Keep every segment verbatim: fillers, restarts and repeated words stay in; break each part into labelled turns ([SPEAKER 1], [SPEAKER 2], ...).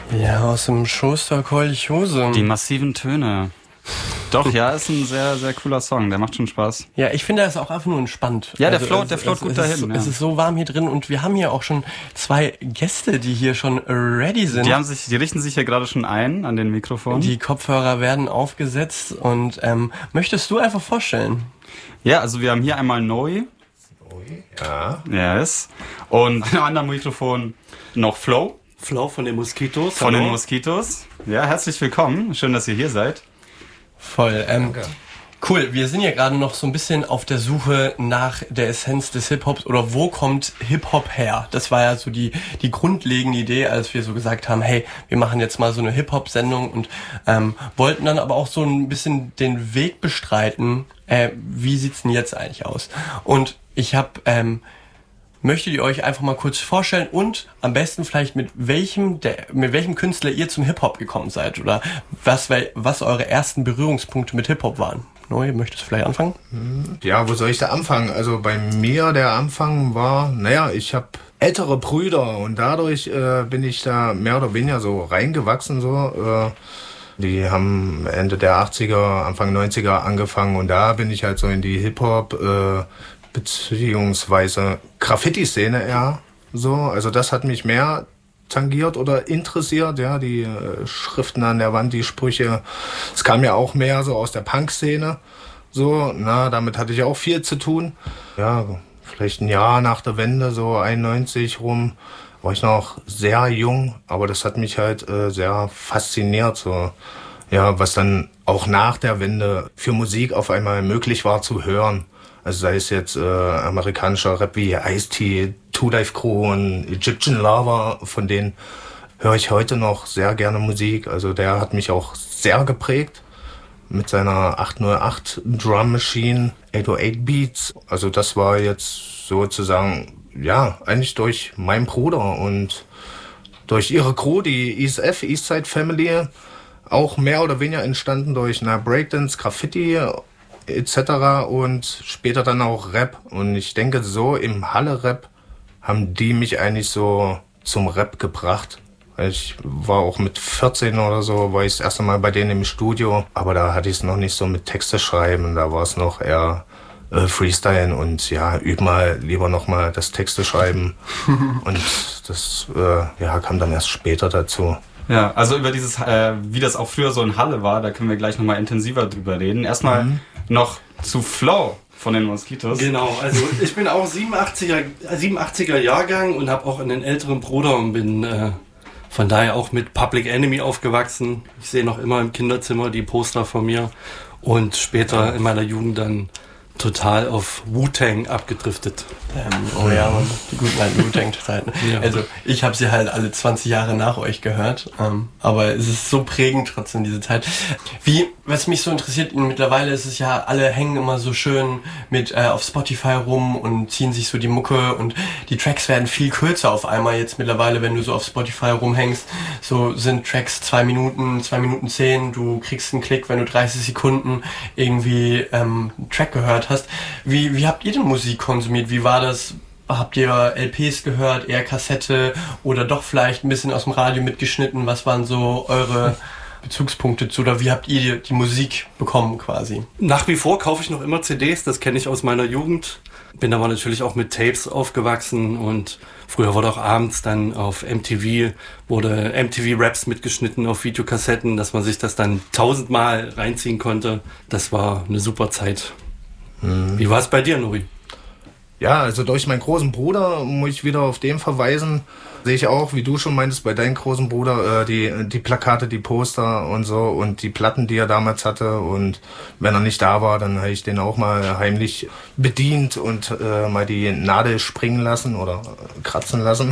[SPEAKER 1] Ja, aus dem Schoß der Kolchose.
[SPEAKER 2] Die massiven Töne. Doch, ja, ist ein sehr, sehr cooler Song. Der macht schon Spaß.
[SPEAKER 1] Ja, ich finde, er ist auch einfach nur entspannt.
[SPEAKER 2] Ja, der
[SPEAKER 1] also,
[SPEAKER 2] float,
[SPEAKER 1] es,
[SPEAKER 2] der float
[SPEAKER 1] es,
[SPEAKER 2] gut
[SPEAKER 1] es
[SPEAKER 2] dahin.
[SPEAKER 1] Ist,
[SPEAKER 2] ja.
[SPEAKER 1] Es ist so warm hier drin und wir haben hier auch schon zwei Gäste, die hier schon ready sind.
[SPEAKER 2] Die haben sich, die richten sich ja gerade schon ein an den Mikrofonen.
[SPEAKER 1] Die Kopfhörer werden aufgesetzt und ähm, möchtest du einfach vorstellen?
[SPEAKER 2] Ja, also wir haben hier einmal Neu.
[SPEAKER 3] Ja.
[SPEAKER 2] Yes. Und an einem anderen Mikrofon noch Flo.
[SPEAKER 4] Flo von den Moskitos.
[SPEAKER 2] Von
[SPEAKER 4] Hallo.
[SPEAKER 2] den Moskitos. Ja, herzlich willkommen. Schön, dass ihr hier seid.
[SPEAKER 1] Voll. Ähm, cool, wir sind ja gerade noch so ein bisschen auf der Suche nach der Essenz des Hip-Hops oder wo kommt Hip-Hop her? Das war ja so die, die grundlegende Idee, als wir so gesagt haben, hey, wir machen jetzt mal so eine Hip-Hop-Sendung und ähm, wollten dann aber auch so ein bisschen den Weg bestreiten, äh, wie sieht's denn jetzt eigentlich aus? Und ich habe... Ähm, Möchtet ihr euch einfach mal kurz vorstellen und am besten vielleicht mit welchem der, mit welchem Künstler ihr zum Hip-Hop gekommen seid oder was, was eure ersten Berührungspunkte mit Hip-Hop waren? Neu, möchtest du vielleicht anfangen?
[SPEAKER 3] Ja, wo soll ich da anfangen? Also bei mir der Anfang war, naja, ich habe ältere Brüder und dadurch äh, bin ich da mehr oder weniger so reingewachsen. So. Äh, die haben Ende der achtziger, Anfang neunziger angefangen und da bin ich halt so in die Hip-Hop äh, beziehungsweise Graffiti-Szene eher so. Also das hat mich mehr tangiert oder interessiert, ja, die äh, Schriften an der Wand, die Sprüche. Es kam ja auch mehr so aus der Punk-Szene. So, na, damit hatte ich auch viel zu tun. Ja, vielleicht ein Jahr nach der Wende, so einundneunzig rum, war ich noch sehr jung, aber das hat mich halt äh, sehr fasziniert, so. Ja, was dann auch nach der Wende für Musik auf einmal möglich war zu hören. Also sei es jetzt äh, amerikanischer Rap wie Ice-T, Two Live Crew und Egyptian Lava, von denen höre ich heute noch sehr gerne Musik. Also der hat mich auch sehr geprägt mit seiner acht null acht Drum Machine, acht null acht Beats. Also das war jetzt sozusagen, ja, eigentlich durch meinen Bruder und durch ihre Crew, die E S F, Eastside Family, auch mehr oder weniger entstanden durch na, Breakdance, Graffiti et cetera und später dann auch Rap. Und ich denke, so im Halle-Rap haben die mich eigentlich so zum Rap gebracht. Ich war auch mit vierzehn oder so, war ich das erste Mal bei denen im Studio. Aber da hatte ich es noch nicht so mit Texte schreiben. Da war es noch eher äh, Freestyle und ja, üb mal lieber nochmal das Texte schreiben. Und das äh, ja, kam dann erst später dazu.
[SPEAKER 2] Ja, also über dieses, äh, wie das auch früher so in Halle war, da können wir gleich nochmal intensiver drüber reden. Erstmal mhm. noch zu Flo von den Moskitos.
[SPEAKER 4] Genau, also ich bin auch siebenundachtziger Jahrgang und habe auch einen älteren Bruder und bin äh, von daher auch mit Public Enemy aufgewachsen. Ich sehe noch immer im Kinderzimmer die Poster von mir und später in meiner Jugend dann total auf Wu-Tang abgedriftet.
[SPEAKER 1] Ähm, oh ja, Mann, die guten alten Wu-Tang-Zeiten. Ja. Also ich habe sie halt alle zwanzig Jahre nach euch gehört, ähm, aber es ist so prägend trotzdem diese Zeit. Wie, was mich so interessiert, mittlerweile ist es ja, alle hängen immer so schön mit äh, auf Spotify rum und ziehen sich so die Mucke und die Tracks werden viel kürzer auf einmal jetzt mittlerweile, wenn du so auf Spotify rumhängst. So sind Tracks zwei Minuten, zwei Minuten zehn, du kriegst einen Klick, wenn du dreißig Sekunden irgendwie ähm, einen Track gehört hast. Wie, wie habt ihr denn Musik konsumiert? Wie war das? Habt ihr L Ps gehört, eher Kassette oder doch vielleicht ein bisschen aus dem Radio mitgeschnitten? Was waren so eure Bezugspunkte zu oder wie habt ihr die, die Musik bekommen quasi?
[SPEAKER 4] Nach wie vor kaufe ich noch immer C Ds, das kenne ich aus meiner Jugend. Bin aber natürlich auch mit Tapes aufgewachsen und früher wurde auch abends dann auf M T V, wurde M T V-Raps mitgeschnitten auf Videokassetten, dass man sich das dann tausendmal reinziehen konnte. Das war eine super Zeit. Mhm. Wie war es bei dir, Nuri?
[SPEAKER 3] Ja, also durch meinen großen Bruder, muss ich wieder auf den verweisen, sehe ich auch, wie du schon meintest, bei deinem großen Bruder, äh, die, die Plakate, die Poster und so und die Platten, die er damals hatte. Und wenn er nicht da war, dann habe ich den auch mal heimlich bedient und äh, mal die Nadel springen lassen oder kratzen lassen.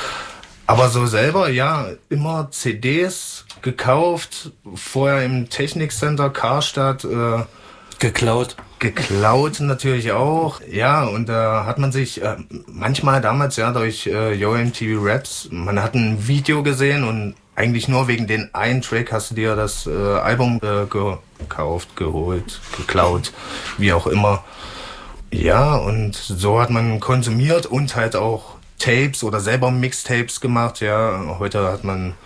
[SPEAKER 3] Aber so selber, ja, immer C Ds gekauft, vorher im Technikcenter Karstadt. Äh,
[SPEAKER 4] geklaut.
[SPEAKER 3] Geklaut natürlich auch, ja, und da hat man sich äh, manchmal damals ja durch äh, Yo M T V Raps, man hat ein Video gesehen und eigentlich nur wegen den einen Track hast du dir das äh, Album äh, gekauft, geholt, geklaut, wie auch immer. Ja, und so hat man konsumiert und halt auch Tapes oder selber Mixtapes gemacht, ja, heute hat man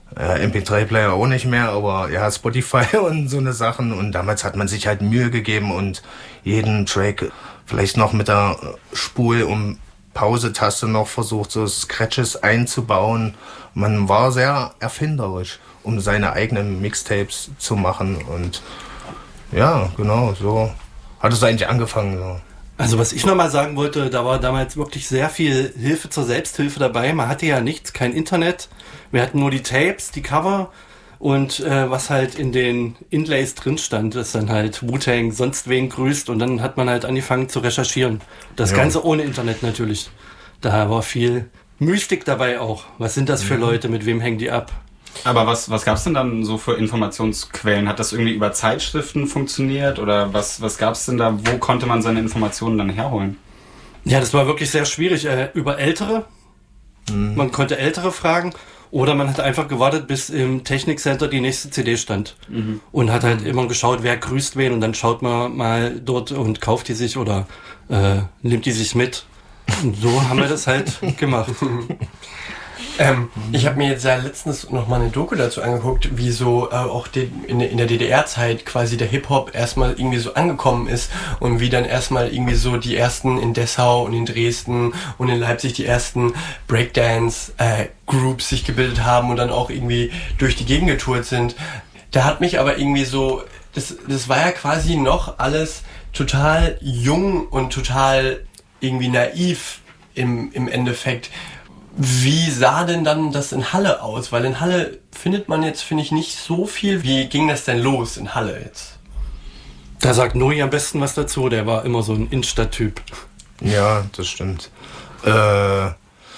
[SPEAKER 3] äh, M P drei Player auch nicht mehr, aber ja, Spotify und so eine Sachen. Und damals hat man sich halt Mühe gegeben und jeden Track vielleicht noch mit der Spul- und Pause-Taste noch versucht, so Scratches einzubauen. Man war sehr erfinderisch, um seine eigenen Mixtapes zu machen. Und ja, genau, so hat es eigentlich angefangen. So.
[SPEAKER 4] Also was ich nochmal sagen wollte, da war damals wirklich sehr viel Hilfe zur Selbsthilfe dabei. Man hatte ja nichts, kein Internet. Wir hatten nur die Tapes, die Cover und äh, was halt in den Inlays drin stand, ist dann halt Wu-Tang sonst wen grüßt und dann hat man halt angefangen zu recherchieren. Das ja. Ganze ohne Internet natürlich. Da war viel Mystik dabei auch. Was sind das für mhm. Leute, mit wem hängen die ab?
[SPEAKER 2] Aber was, was gab es denn dann so für Informationsquellen? Hat das irgendwie über Zeitschriften funktioniert oder was, was gab es denn da? Wo konnte man seine Informationen dann herholen?
[SPEAKER 4] Ja, das war wirklich sehr schwierig. Äh, über Ältere. Mhm. Man konnte Ältere fragen oder man hat einfach gewartet, bis im Technikcenter die nächste C D stand. Mhm. Und hat halt immer geschaut, wer grüßt wen und dann schaut man mal dort und kauft die sich oder äh, nimmt die sich mit. Und so haben wir das halt gemacht.
[SPEAKER 1] Ähm, ich habe mir jetzt ja letztens noch mal eine Doku dazu angeguckt, wie so äh, auch de- in, in der D D R-Zeit quasi der Hip-Hop erstmal irgendwie so angekommen ist und wie dann erstmal irgendwie so die ersten in Dessau und in Dresden und in Leipzig die ersten Breakdance-Groups äh, sich gebildet haben und dann auch irgendwie durch die Gegend getourt sind. Da hat mich aber irgendwie so, das, das war ja quasi noch alles total jung und total irgendwie naiv im, im Endeffekt. Wie sah denn dann das in Halle aus? Weil in Halle findet man jetzt, finde ich, nicht so viel. Wie ging das denn los in Halle jetzt?
[SPEAKER 4] Da sagt Nuri am besten was dazu. Der war immer so ein Insta-Typ.
[SPEAKER 3] Ja, das stimmt. Äh,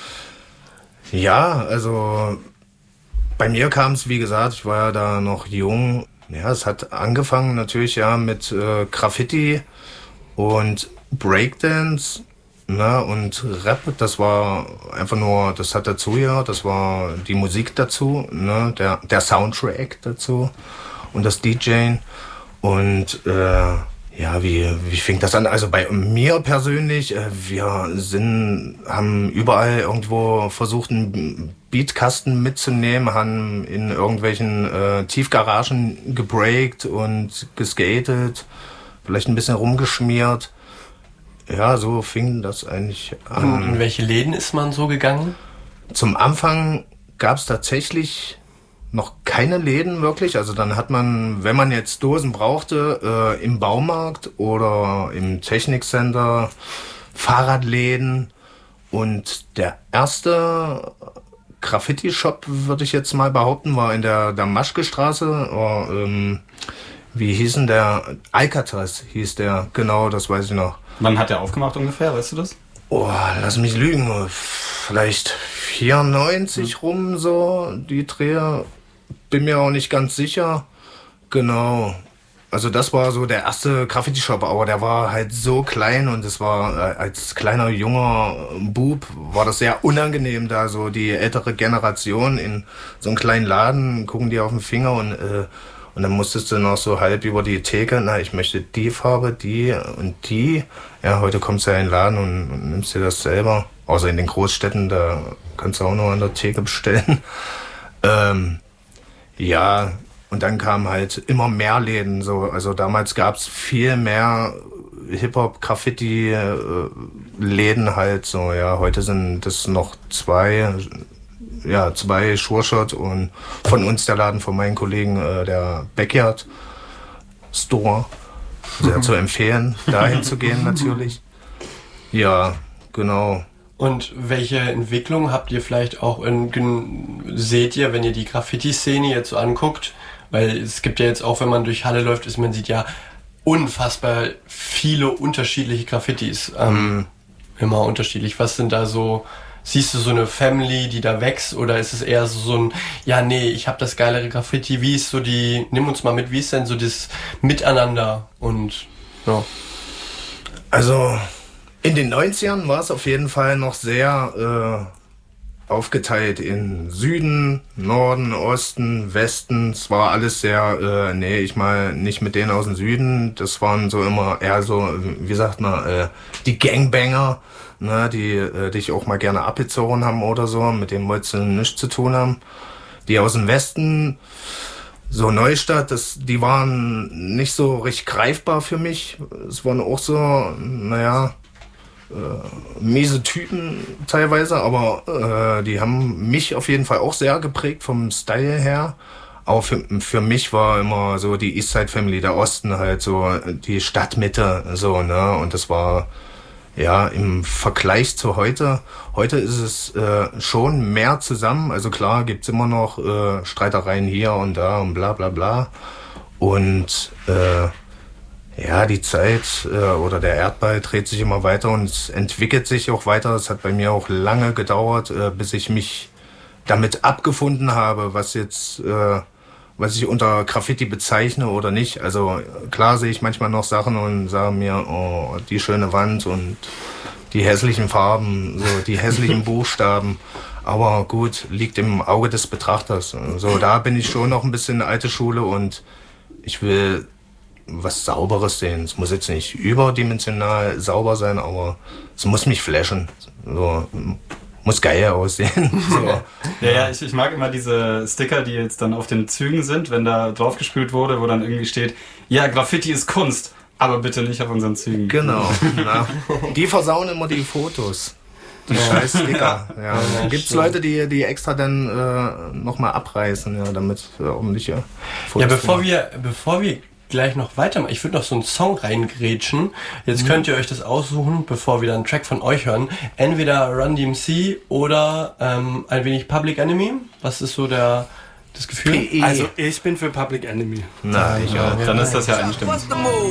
[SPEAKER 3] ja, also bei mir kam es, wie gesagt, ich war ja da noch jung. Ja, es hat angefangen natürlich ja mit äh, Graffiti und Breakdance. Na, und Rap, das war einfach nur, das hat dazu ja, das war die Musik dazu, ne, der, der Soundtrack dazu und das DJing. Und äh, ja, wie, wie fing das an? Also bei mir persönlich, äh, wir sind, haben überall irgendwo versucht, einen Beatkasten mitzunehmen, haben in irgendwelchen äh, Tiefgaragen gebreakt und geskatet, vielleicht ein bisschen rumgeschmiert. Ja, so fing das eigentlich an.
[SPEAKER 1] Und in welche Läden ist man so gegangen?
[SPEAKER 3] Zum Anfang gab es tatsächlich noch keine Läden wirklich. Also dann hat man, wenn man jetzt Dosen brauchte, äh, im Baumarkt oder im Technikcenter, Fahrradläden. Und der erste Graffiti-Shop, würde ich jetzt mal behaupten, war in der, der Maschke-Straße. Oder, ähm, wie hieß denn der? Alcatraz hieß der, genau, das weiß ich noch.
[SPEAKER 2] Wann hat der aufgemacht ungefähr, weißt du das?
[SPEAKER 3] Oh, lass mich lügen, vielleicht vierundneunzig hm. rum so, die Dreher. Bin mir auch nicht ganz sicher. Genau. Also das war so der erste Graffiti-Shop, aber der war halt so klein und es war äh, als kleiner junger Bub war das sehr unangenehm, da so die ältere Generation in so einem kleinen Laden gucken die auf den Finger und äh, Und dann musstest du noch so halb über die Theke, na, ich möchte die Farbe, die und die. Ja, heute kommst du ja in den Laden und, und nimmst dir das selber. Außer in den Großstädten, da kannst du auch noch an der Theke bestellen. Ähm, ja, und dann kamen halt immer mehr Läden. So. Also damals gab es viel mehr Hip-Hop-Graffiti-Läden halt. So, ja, heute sind das noch zwei... Ja, zwei Sure-Shot und von uns der Laden von meinen Kollegen, äh, der Backyard Store. Sehr zu empfehlen, dahin zu gehen natürlich. Ja, genau.
[SPEAKER 1] Und welche Entwicklung habt ihr vielleicht auch in, seht ihr, wenn ihr die Graffiti-Szene jetzt so anguckt? Weil es gibt ja jetzt auch, wenn man durch Halle läuft, ist man sieht ja unfassbar viele unterschiedliche Graffitis. Ähm, mm. Immer unterschiedlich. Was sind da so... Siehst du so eine Family, die da wächst, oder ist es eher so ein, ja nee, ich habe das geilere Graffiti, wie ist so die, nimm uns mal mit, wie ist denn so das Miteinander und ja.
[SPEAKER 3] Also in den neunzigern war es auf jeden Fall noch sehr äh, aufgeteilt in Süden, Norden, Osten, Westen. Es war alles sehr, äh, nee, ich mal nicht mit denen aus dem Süden, das waren so immer eher so, wie sagt man, äh, die Gangbanger. Ne, die äh, dich auch mal gerne abgezogen haben oder so, mit dem wolltest du nichts zu tun haben. die aus dem Westen, so Neustadt, das, die waren nicht so richtig greifbar für mich. Es waren auch so, naja, äh, miese Typen teilweise, aber äh, die haben mich auf jeden Fall auch sehr geprägt vom Style her. Auch für, für mich war immer so die Eastside Family, der Osten halt so, die Stadtmitte, so, ne, und das war, ja, im Vergleich zu heute, heute ist es äh, schon mehr zusammen, also klar gibt's immer noch äh, Streitereien hier und da und bla bla bla und äh, ja, die Zeit äh, oder der Erdball dreht sich immer weiter und es entwickelt sich auch weiter. Es hat bei mir auch lange gedauert, äh, bis ich mich damit abgefunden habe, was jetzt, äh, was ich unter Graffiti bezeichne oder nicht. Also klar sehe ich manchmal noch Sachen und sage mir, oh, die schöne Wand und die hässlichen Farben, so die hässlichen Buchstaben. Aber gut, liegt im Auge des Betrachters. So, da bin ich schon noch ein bisschen alte Schule und ich will was Sauberes sehen. Es muss jetzt nicht überdimensional sauber sein, aber es muss mich flashen. So, muss geil aussehen. So.
[SPEAKER 2] Ja, ja, ich, ich mag immer diese Sticker, die jetzt dann auf den Zügen sind, wenn da draufgespült wurde, wo dann irgendwie steht, ja, Graffiti ist Kunst, aber bitte nicht auf unseren Zügen.
[SPEAKER 3] Genau. Ja. Die versauen immer die Fotos. Die scheiß Sticker. Ja. Ja, gibt's Leute, die die extra dann äh, nochmal abreißen, ja, damit äh, ordentliche
[SPEAKER 1] Fotos. Ja, bevor wir, bevor wir gleich noch weitermachen, ich würde noch so einen Song reingrätschen. Jetzt mhm. könnt ihr euch das aussuchen, bevor wir dann einen Track von euch hören. Entweder Run D M C oder ähm, ein wenig Public Enemy. Was ist so der das Gefühl?
[SPEAKER 4] Also ich bin für Public Enemy.
[SPEAKER 3] Na, ich auch.
[SPEAKER 2] Dann ist das ja einstimmig.